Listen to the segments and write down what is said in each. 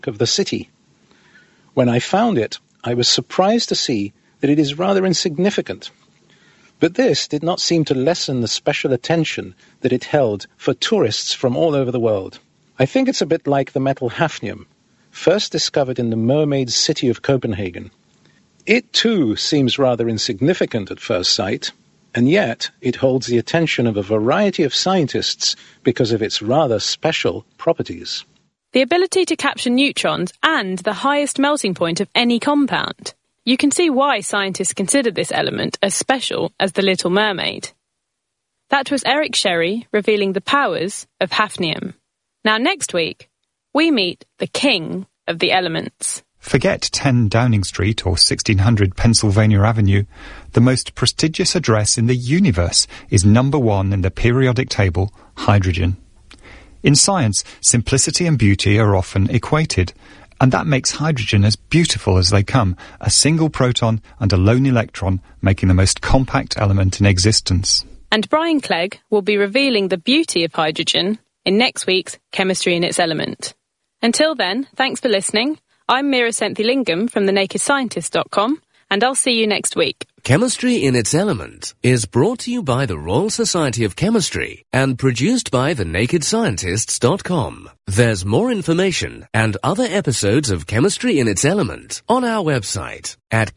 of the city. When I found it, I was surprised to see that it is rather insignificant. But this did not seem to lessen the special attention that it held for tourists from all over the world. I think it's a bit like the metal hafnium, first discovered in the mermaid city of Copenhagen. It too seems rather insignificant at first sight, and yet it holds the attention of a variety of scientists because of its rather special properties. The ability to capture neutrons and the highest melting point of any compound. You can see why scientists consider this element as special as the Little Mermaid. That was Eric Sherry revealing the powers of hafnium. Now next week, we meet the king of the elements. Forget 10 Downing Street or 1600 Pennsylvania Avenue. The most prestigious address in the universe is number 1 in the periodic table, hydrogen. In science, simplicity and beauty are often equated, and that makes hydrogen as beautiful as they come, a single proton and a lone electron making the most compact element in existence. And Brian Clegg will be revealing the beauty of hydrogen in next week's Chemistry in its Element. Until then, thanks for listening. I'm Meera Senthilingam from thenakedscientist.com, and I'll see you next week. Chemistry in its Element is brought to you by the Royal Society of Chemistry and produced by thenakedscientists.com. There's more information and other episodes of Chemistry in its Element on our website at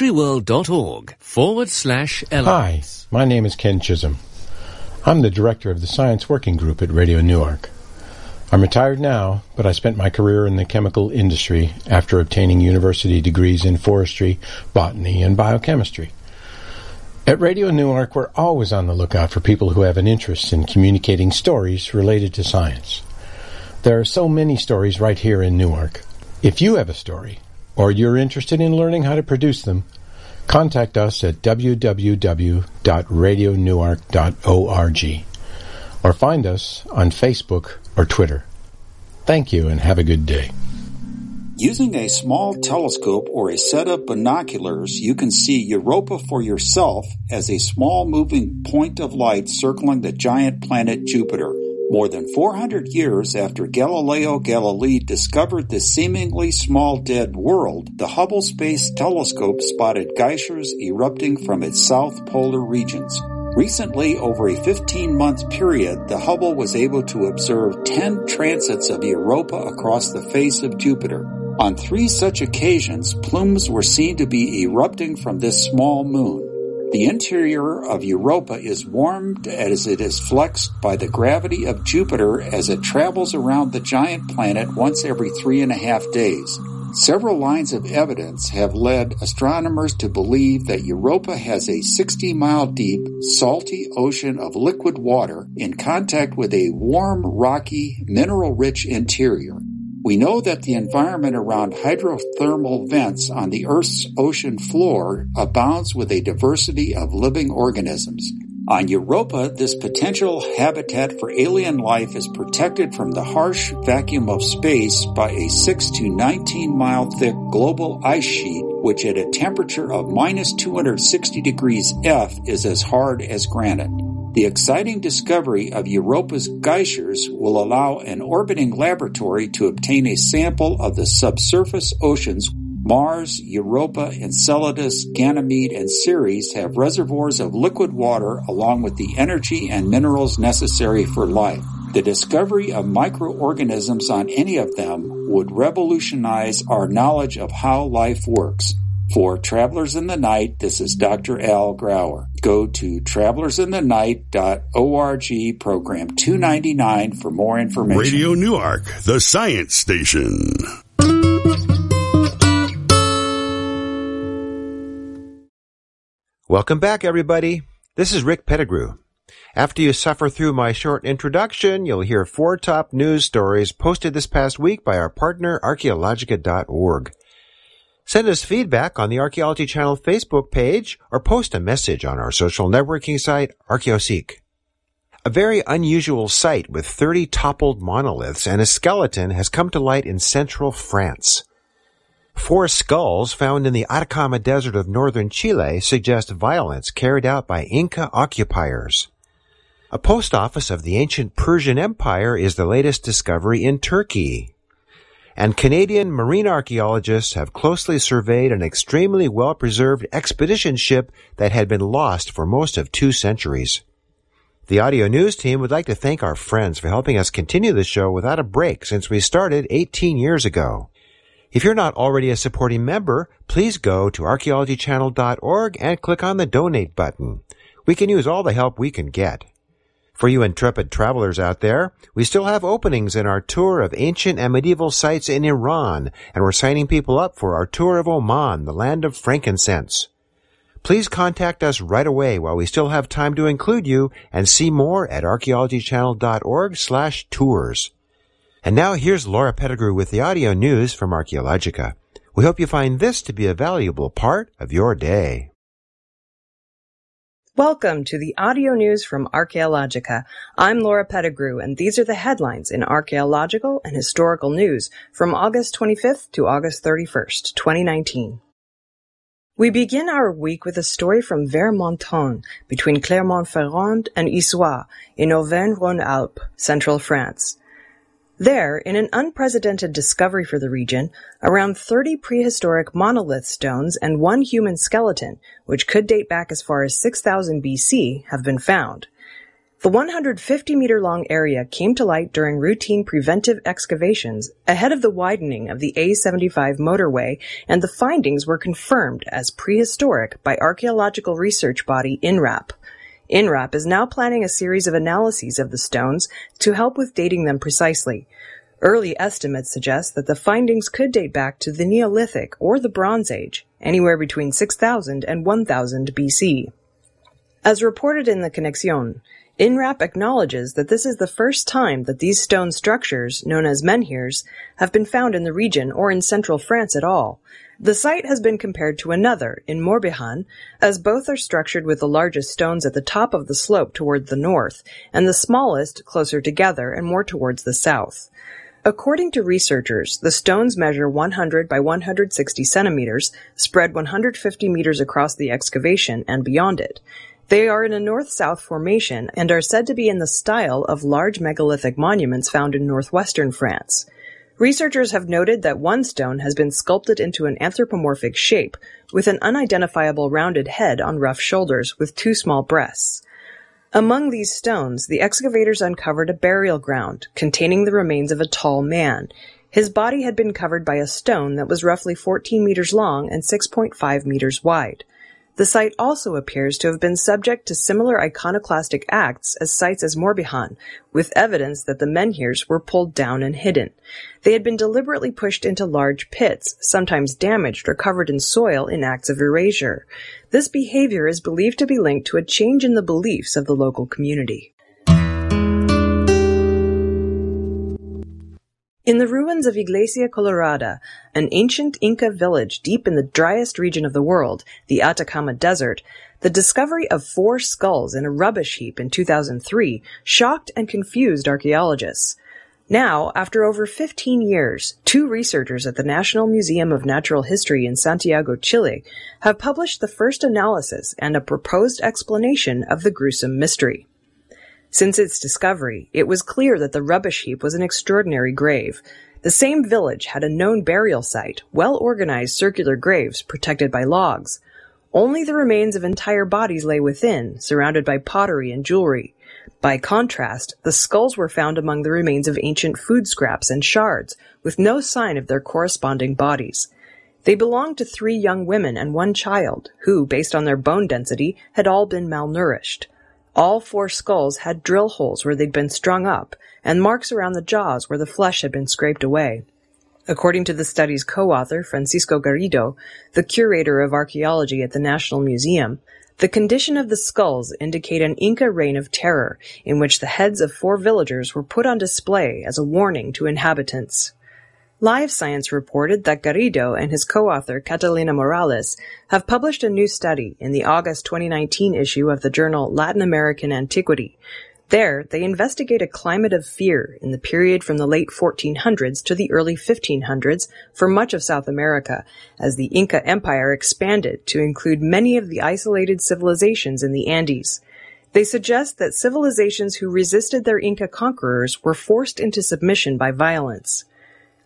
chemistryworld.org/elements. Hi, my name is Ken Chisholm. I'm the director of the Science Working Group at Radio Newark. I'm retired now, but I spent my career in the chemical industry after obtaining university degrees in forestry, botany, and biochemistry. At Radio Newark, we're always on the lookout for people who have an interest in communicating stories related to science. There are so many stories right here in Newark. If you have a story, or you're interested in learning how to produce them, contact us at www.radionewark.org or find us on Facebook or Twitter. Thank you and have a good day. Using a small telescope or a set of binoculars, you can see Europa for yourself as a small moving point of light circling the giant planet Jupiter. More than 400 years after Galileo Galilei discovered the seemingly small dead world, the Hubble Space Telescope spotted geysers erupting from its south polar regions. Recently, over a 15-month period, the Hubble was able to observe 10 transits of Europa across the face of Jupiter. On 3 such occasions, plumes were seen to be erupting from this small moon. The interior of Europa is warmed as it is flexed by the gravity of Jupiter as it travels around the giant planet once every 3.5 days. Several lines of evidence have led astronomers to believe that Europa has a 60-mile deep, salty ocean of liquid water in contact with a warm, rocky, mineral-rich interior. We know that the environment around hydrothermal vents on the Earth's ocean floor abounds with a diversity of living organisms. On Europa, this potential habitat for alien life is protected from the harsh vacuum of space by a 6 to 19 mile thick global ice sheet, which at a temperature of minus 260 degrees F is as hard as granite. The exciting discovery of Europa's geysers will allow an orbiting laboratory to obtain a sample of the subsurface oceans. Mars, Europa, Enceladus, Ganymede, and Ceres have reservoirs of liquid water along with the energy and minerals necessary for life. The discovery of microorganisms on any of them would revolutionize our knowledge of how life works. For Travelers in the Night, this is Dr. Al Grauer. Go to travelersinthenight.org, program 299 for more information. Radio Newark, the science station. Welcome back, everybody. This is Rick Pettigrew. After you suffer through my short introduction, you'll hear 4 top news stories posted this past week by our partner, Archaeologica.org. Send us feedback on the Archaeology Channel Facebook page or post a message on our social networking site, ArchaeoSeek. A very unusual site with 30 toppled monoliths and a skeleton has come to light in central France. 4 skulls found in the Atacama Desert of northern Chile suggest violence carried out by Inca occupiers. A post office of the ancient Persian Empire is the latest discovery in Turkey. and Canadian marine archaeologists have closely surveyed an extremely well-preserved expedition ship that had been lost for most of 2 centuries. The audio news team would like to thank our friends for helping us continue the show without a break since we started 18 years ago. If you're not already a supporting member, please go to archaeologychannel.org and click on the donate button. We can use all the help we can get. For you intrepid travelers out there, we still have openings in our tour of ancient and medieval sites in Iran, and we're signing people up for our tour of Oman, the land of frankincense. Please contact us right away while we still have time to include you, and see more at archaeologychannel.org/tours. And now here's Laura Pettigrew with the audio news from Archaeologica. We hope you find this to be a valuable part of your day. Welcome to the audio news from Archaeologica. I'm Laura Pettigrew, and these are the headlines in archaeological and historical news from August 25th to August 31st, 2019. We begin our week with a story from Vermonton, between Clermont-Ferrand and Issoire, in Auvergne-Rhône-Alpes, central France. There, in an unprecedented discovery for the region, around 30 prehistoric monolith stones and 1 human skeleton, which could date back as far as 6000 BC, have been found. The 150-meter-long area came to light during routine preventive excavations ahead of the widening of the A75 motorway, and the findings were confirmed as prehistoric by archaeological research body INRAP. INRAP is now planning a series of analyses of the stones to help with dating them precisely. Early estimates suggest that the findings could date back to the Neolithic or the Bronze Age, anywhere between 6000 and 1000 BC. As reported in the Connexion, INRAP acknowledges that this is the first time that these stone structures, known as menhirs, have been found in the region or in central France at all. The site has been compared to another, in Morbihan, as both are structured with the largest stones at the top of the slope toward the north, and the smallest closer together and more towards the south. According to researchers, the stones measure 100 by 160 centimeters, spread 150 meters across the excavation and beyond it. They are in a north-south formation and are said to be in the style of large megalithic monuments found in northwestern France. Researchers have noted that one stone has been sculpted into an anthropomorphic shape, with an unidentifiable rounded head on rough shoulders with 2 small breasts. Among these stones, the excavators uncovered a burial ground containing the remains of a tall man. His body had been covered by a stone that was roughly 14 meters long and 6.5 meters wide. The site also appears to have been subject to similar iconoclastic acts as sites as Morbihan, with evidence that the menhirs were pulled down and hidden. They had been deliberately pushed into large pits, sometimes damaged or covered in soil in acts of erasure. This behavior is believed to be linked to a change in the beliefs of the local community. In the ruins of Iglesia Colorada, an ancient Inca village deep in the driest region of the world, the Atacama Desert, the discovery of 4 skulls in a rubbish heap in 2003 shocked and confused archaeologists. Now, after over 15 years, 2 researchers at the National Museum of Natural History in Santiago, Chile, have published the first analysis and a proposed explanation of the gruesome mystery. Since its discovery, it was clear that the rubbish heap was an extraordinary grave. The same village had a known burial site, well-organized circular graves protected by logs. Only the remains of entire bodies lay within, surrounded by pottery and jewelry. By contrast, the skulls were found among the remains of ancient food scraps and shards, with no sign of their corresponding bodies. They belonged to 3 young women and 1 child, who, based on their bone density, had all been malnourished. All 4 skulls had drill holes where they'd been strung up, and marks around the jaws where the flesh had been scraped away. According to the study's co-author, Francisco Garrido, the curator of archaeology at the National Museum, the condition of the skulls indicate an Inca reign of terror, in which the heads of 4 villagers were put on display as a warning to inhabitants. Live Science reported that Garrido and his co-author Catalina Morales have published a new study in the August 2019 issue of the journal Latin American Antiquity. There, they investigate a climate of fear in the period from the late 1400s to the early 1500s for much of South America, as the Inca Empire expanded to include many of the isolated civilizations in the Andes. They suggest that civilizations who resisted their Inca conquerors were forced into submission by violence.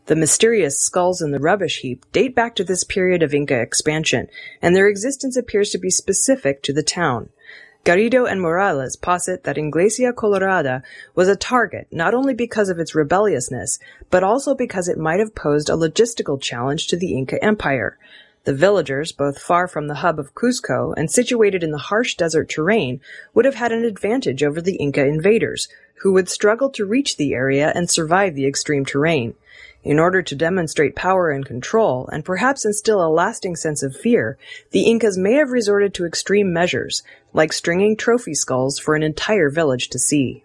The mysterious skulls in the rubbish heap date back to this period of Inca expansion, and their existence appears to be specific to the town. Garrido and Morales posit that Iglesia Colorada was a target not only because of its rebelliousness, but also because it might have posed a logistical challenge to the Inca Empire. The villagers, both far from the hub of Cuzco and situated in the harsh desert terrain, would have had an advantage over the Inca invaders, who would struggle to reach the area and survive the extreme terrain. In order to demonstrate power and control, and perhaps instill a lasting sense of fear, the Incas may have resorted to extreme measures, like stringing trophy skulls for an entire village to see.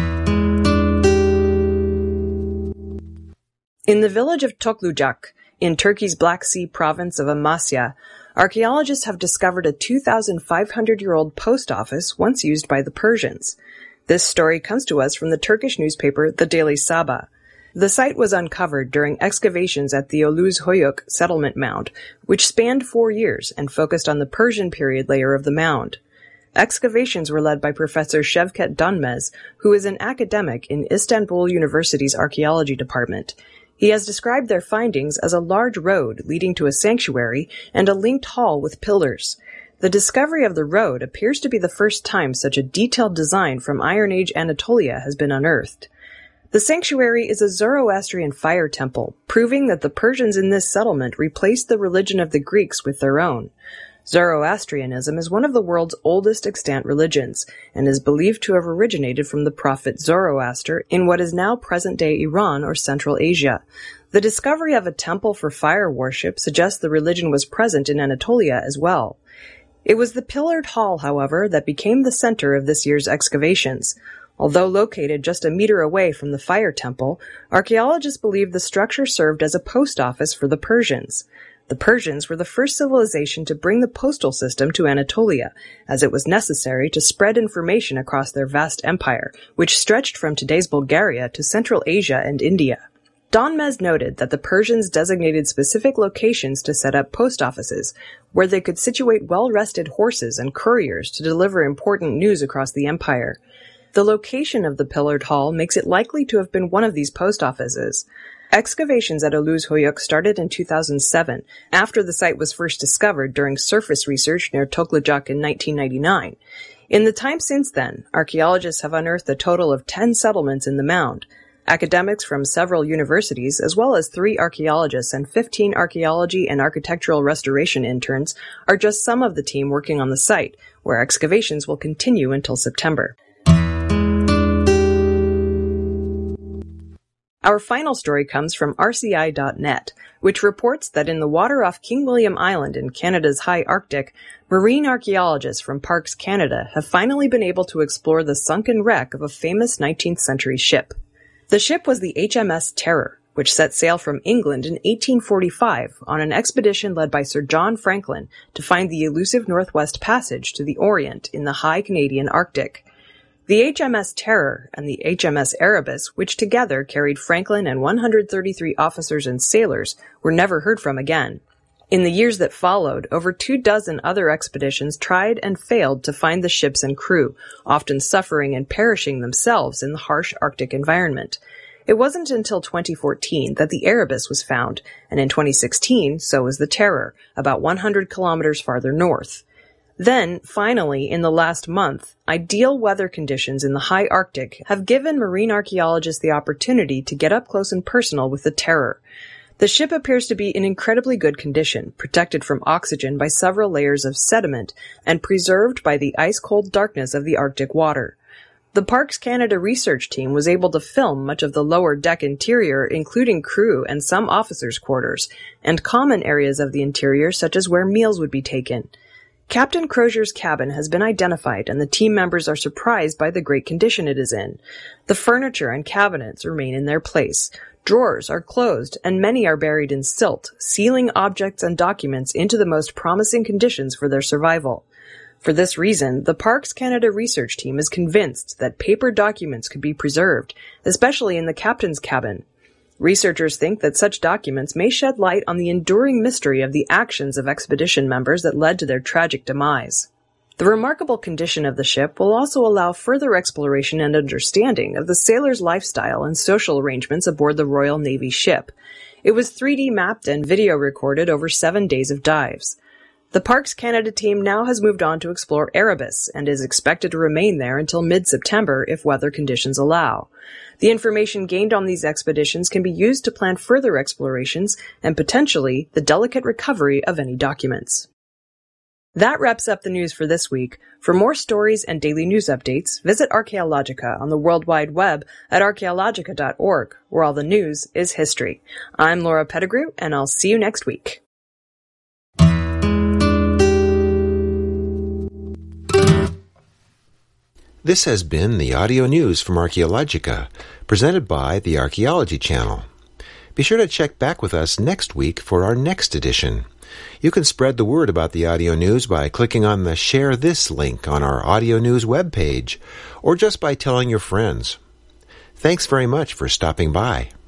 In the village of Toklujak, in Turkey's Black Sea province of Amasya, archaeologists have discovered a 2,500-year-old post office once used by the Persians. This story comes to us from the Turkish newspaper The Daily Sabah. The site was uncovered during excavations at the Ulus Hoyuk settlement mound, which spanned 4 years and focused on the Persian period layer of the mound. Excavations were led by Professor Şevket Dönmez, who is an academic in Istanbul University's archaeology department. He has described their findings as a large road leading to a sanctuary and a linked hall with pillars. The discovery of the road appears to be the first time such a detailed design from Iron Age Anatolia has been unearthed. The sanctuary is a Zoroastrian fire temple, proving that the Persians in this settlement replaced the religion of the Greeks with their own. Zoroastrianism is one of the world's oldest extant religions, and is believed to have originated from the prophet Zoroaster in what is now present-day Iran or Central Asia. The discovery of a temple for fire worship suggests the religion was present in Anatolia as well. It was the pillared hall, however, that became the center of this year's excavations. Although located just a meter away from the fire temple, archaeologists believe the structure served as a post office for the Persians. The Persians were the first civilization to bring the postal system to Anatolia, as it was necessary to spread information across their vast empire, which stretched from today's Bulgaria to Central Asia and India. Dönmez noted that the Persians designated specific locations to set up post offices, where they could situate well-rested horses and couriers to deliver important news across the empire. The location of the pillared hall makes it likely to have been one of these post offices. Excavations at Ulus Hoyuk started in 2007, after the site was first discovered during surface research near Toklujak in 1999. In the time since then, archaeologists have unearthed a total of 10 settlements in the mound. Academics from several universities, as well as 3 archaeologists and 15 archaeology and architectural restoration interns, are just some of the team working on the site, where excavations will continue until September. Our final story comes from RCI.net, which reports that in the water off King William Island in Canada's high Arctic, marine archaeologists from Parks Canada have finally been able to explore the sunken wreck of a famous 19th century ship. The ship was the HMS Terror, which set sail from England in 1845 on an expedition led by Sir John Franklin to find the elusive Northwest Passage to the Orient in the high Canadian Arctic. The HMS Terror and the HMS Erebus, which together carried Franklin and 133 officers and sailors, were never heard from again. In the years that followed, over 24 other expeditions tried and failed to find the ships and crew, often suffering and perishing themselves in the harsh Arctic environment. It wasn't until 2014 that the Erebus was found, and in 2016, so was the Terror, about 100 kilometers farther north. Then, finally, in the last month, ideal weather conditions in the high Arctic have given marine archaeologists the opportunity to get up close and personal with the Terror. The ship appears to be in incredibly good condition, protected from oxygen by several layers of sediment, and preserved by the ice-cold darkness of the Arctic water. The Parks Canada research team was able to film much of the lower deck interior, including crew and some officers' quarters, and common areas of the interior such as where meals would be taken. Captain Crozier's cabin has been identified, and the team members are surprised by the great condition it is in. The furniture and cabinets remain in their place. Drawers are closed, and many are buried in silt, sealing objects and documents into the most promising conditions for their survival. For this reason, the Parks Canada research team is convinced that paper documents could be preserved, especially in the captain's cabin. Researchers think that such documents may shed light on the enduring mystery of the actions of expedition members that led to their tragic demise. The remarkable condition of the ship will also allow further exploration and understanding of the sailors' lifestyle and social arrangements aboard the Royal Navy ship. It was 3D mapped and video recorded over 7 days of dives. The Parks Canada team now has moved on to explore Erebus and is expected to remain there until mid-September if weather conditions allow. The information gained on these expeditions can be used to plan further explorations and potentially the delicate recovery of any documents. That wraps up the news for this week. For more stories and daily news updates, visit Archaeologica on the World Wide Web at archaeologica.org, where all the news is history. I'm Laura Pettigrew, and I'll see you next week. This has been the audio news from Archaeologica, presented by the Archaeology Channel. Be sure to check back with us next week for our next edition. You can spread the word about the audio news by clicking on the Share This link on our audio news webpage, or just by telling your friends. Thanks very much for stopping by.